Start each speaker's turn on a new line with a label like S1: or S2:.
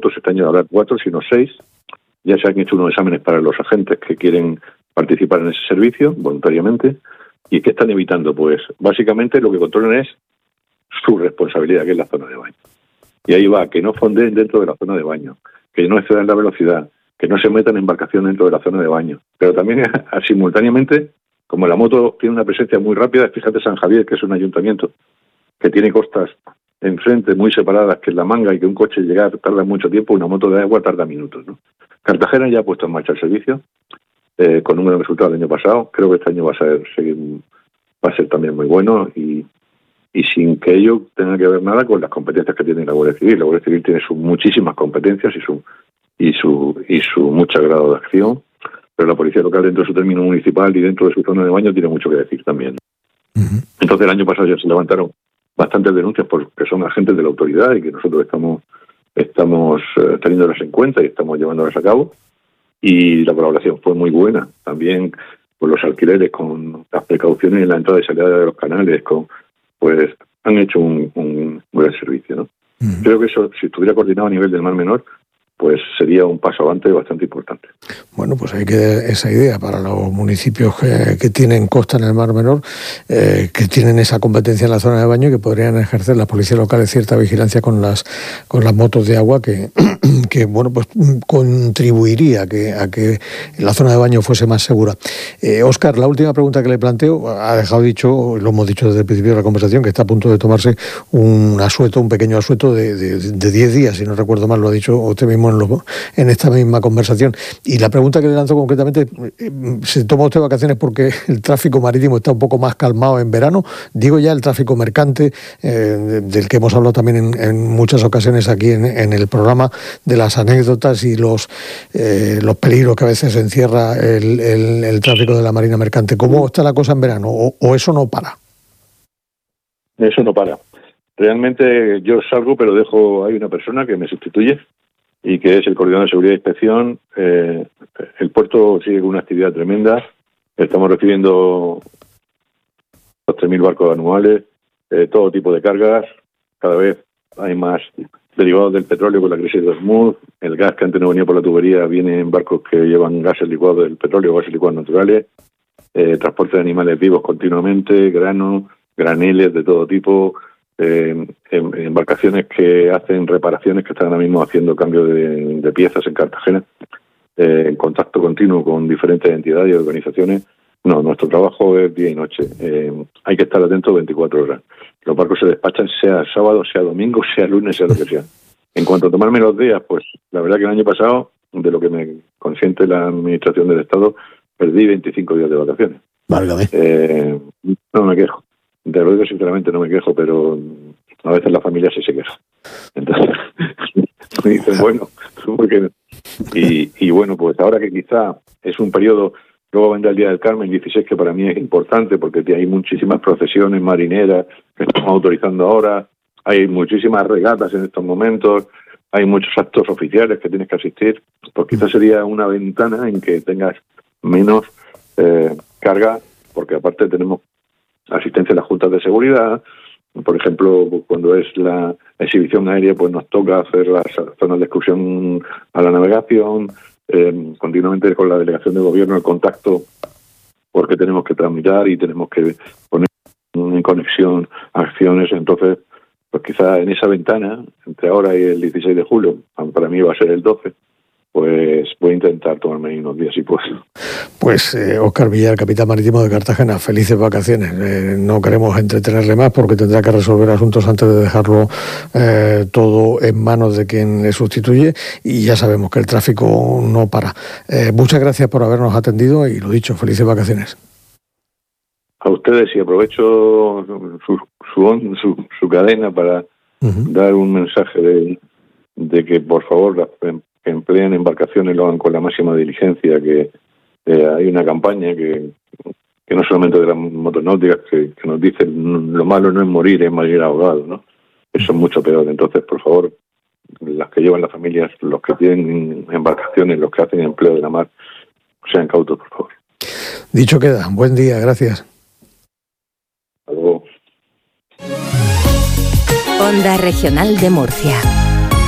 S1: motos este año habrá 4, sino 6. Ya se han hecho unos exámenes para los agentes que quieren participar en ese servicio voluntariamente. ¿Y qué están evitando? Pues básicamente lo que controlan es su responsabilidad, que es la zona de baño. Y ahí va, que no fondeen dentro de la zona de baño, que no excedan la velocidad, que no se metan en embarcación dentro de la zona de baño. Pero también simultáneamente, como la moto tiene una presencia muy rápida, fíjate San Javier, que es un ayuntamiento que tiene costas enfrente muy separadas, que es la Manga, y que un coche llegar tarda mucho tiempo, una moto de agua tarda minutos, ¿no? Cartagena ya ha puesto en marcha el servicio, con un buen resultado el año pasado. Creo que este año va a ser también muy bueno, y sin que ello tenga que ver nada con las competencias que tiene la Guardia Civil. La Guardia Civil tiene muchísimas competencias y su mucho grado de acción, pero la Policía Local, dentro de su término municipal y dentro de su zona de baño, tiene mucho que decir también. Uh-huh. Entonces el año pasado ya se levantaron bastantes denuncias porque son agentes de la autoridad y que nosotros estamos teniéndolas en cuenta y estamos llevándolas a cabo, y la colaboración fue muy buena. También con los alquileres, con las precauciones en la entrada y salida de los canales, pues han hecho un buen servicio, ¿no? Uh-huh. Creo que eso, si estuviera coordinado a nivel del Mar Menor, pues sería un paso adelante bastante importante.
S2: Bueno, pues hay que dar esa idea para los municipios que tienen costa en el Mar Menor, que tienen esa competencia en la zona de baño, que podrían ejercer las policías locales cierta vigilancia con las motos de agua, que bueno, pues contribuiría a que la zona de baño fuese más segura. Óscar, la última pregunta que le planteo, ha dejado dicho, lo hemos dicho desde el principio de la conversación, que está a punto de tomarse un pequeño asueto de 10 días, si no recuerdo mal, lo ha dicho usted mismo en esta misma conversación. Y la pregunta que le lanzo concretamente, ¿se toma usted vacaciones porque el tráfico marítimo está un poco más calmado en verano? Digo ya el tráfico mercante, del que hemos hablado también en muchas ocasiones aquí en el programa, de las anécdotas y los peligros que a veces encierra el tráfico de la marina mercante. ¿Cómo está la cosa en verano? ¿O eso no para?
S1: Eso no para. Realmente yo salgo, pero hay una persona que me sustituye, y que es el coordinador de seguridad e inspección. El puerto sigue con una actividad tremenda. Estamos recibiendo los 3.000 barcos anuales, todo tipo de cargas. Cada vez hay más derivados del petróleo con la crisis de Hormuz. El gas que antes no venía por la tubería viene en barcos que llevan gases licuados del petróleo, gases licuados naturales. Transporte de animales vivos continuamente, graneles de todo tipo. Embarcaciones que hacen reparaciones, que están ahora mismo haciendo cambio de piezas en Cartagena, en contacto continuo con diferentes entidades y organizaciones. No, nuestro trabajo es día y noche. Hay que estar atento 24 horas. Los barcos se despachan sea sábado, sea domingo, sea lunes, sea lo que sea. En cuanto a tomarme los días, pues la verdad que el año pasado, de lo que me consiente la Administración del Estado, perdí 25 días de vacaciones.
S2: Válgame.
S1: No me quejo. De verdad, sinceramente no me quejo, pero a veces la familia sí se queja. Entonces me dicen, bueno, ¿por qué no? Y bueno, pues ahora que quizá es un periodo, luego vendrá el Día del Carmen 16, que para mí es importante porque hay muchísimas procesiones marineras que estamos autorizando ahora, hay muchísimas regatas en estos momentos, hay muchos actos oficiales que tienes que asistir, pues quizás sería una ventana en que tengas menos carga, porque aparte tenemos asistencia a las juntas de seguridad. Por ejemplo, cuando es la exhibición aérea, pues nos toca hacer las zonas de exclusión a la navegación, continuamente con la delegación de gobierno el contacto, porque tenemos que tramitar y tenemos que poner en conexión acciones. Entonces, pues quizá en esa ventana, entre ahora y el 16 de julio, para mí va a ser el 12, pues voy a intentar tomarme unos días si puedo.
S2: Pues Óscar Villar, capitán marítimo de Cartagena, felices vacaciones. No queremos entretenerle más porque tendrá que resolver asuntos antes de dejarlo todo en manos de quien le sustituye, y ya sabemos que el tráfico no para. Muchas gracias por habernos atendido y lo dicho, felices vacaciones.
S1: A ustedes, y aprovecho su cadena para dar un mensaje de que por favor que empleen embarcaciones, lo hagan con la máxima diligencia, que hay una campaña que no solamente de las motonáuticas que nos dice lo malo no es morir, es morir ahogado, ¿no? Eso es mucho peor. Entonces, por favor, las que llevan las familias, los que tienen embarcaciones, los que hacen empleo de la mar, sean cautos, por favor.
S2: Dicho queda. Buen día, gracias.
S1: Hasta luego.
S3: Onda Regional de Murcia.